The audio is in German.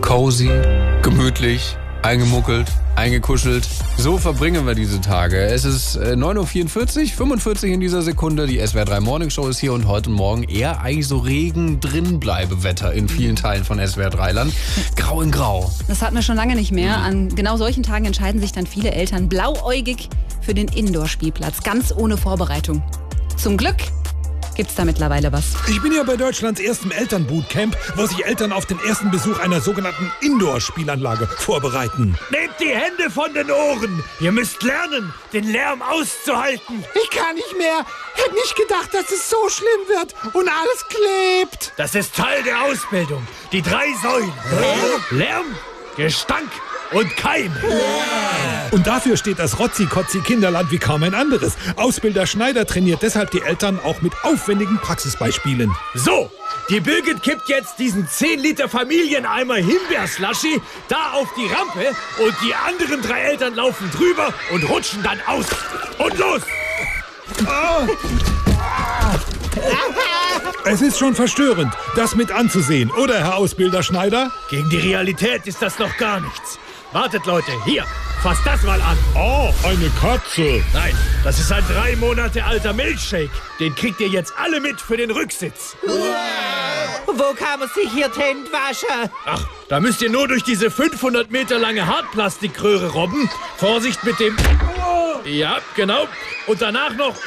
Cozy, gemütlich, eingemuckelt, eingekuschelt. So verbringen wir diese Tage. Es ist 9:44 Uhr, 45 in dieser Sekunde. Die SWR 3 Morning Show ist hier und heute Morgen eher eigentlich so Regen-Drinbleibe-Wetter in vielen Teilen von SWR 3 Land. Grau in Grau. Das hatten wir schon lange nicht mehr. An genau solchen Tagen entscheiden sich dann viele Eltern blauäugig für den Indoor-Spielplatz, ganz ohne Vorbereitung. Zum Glück gibt's da mittlerweile was. Ich bin ja bei Deutschlands erstem Elternbootcamp, wo sich Eltern auf den ersten Besuch einer sogenannten Indoor-Spielanlage vorbereiten. Nehmt die Hände von den Ohren! Ihr müsst lernen, den Lärm auszuhalten. Ich kann nicht mehr. Hätte nicht gedacht, dass es so schlimm wird und alles klebt. Das ist Teil der Ausbildung. Die 3 Säulen. Lärm, Gestank und Keim. Und dafür steht das Rotzi-Kotzi-Kinderland wie kaum ein anderes. Ausbilder Schneider trainiert deshalb die Eltern auch mit aufwendigen Praxisbeispielen. So, die Birgit kippt jetzt diesen 10 Liter Familieneimer Himbeerslushy da auf die Rampe und die anderen 3 Eltern laufen drüber und rutschen dann aus. Und los! Es ist schon verstörend, das mit anzusehen, oder, Herr Ausbilder Schneider? Gegen die Realität ist das noch gar nichts. Wartet, Leute, hier, fasst das mal an. Oh, eine Katze. Nein, das ist ein 3 Monate alter Milchshake. Den kriegt ihr jetzt alle mit für den Rücksitz. Wo kann man sich hier die Hände waschen? Ach, da müsst ihr nur durch diese 500 Meter lange Hartplastikröhre robben. Vorsicht mit dem... Ja, genau. Und danach noch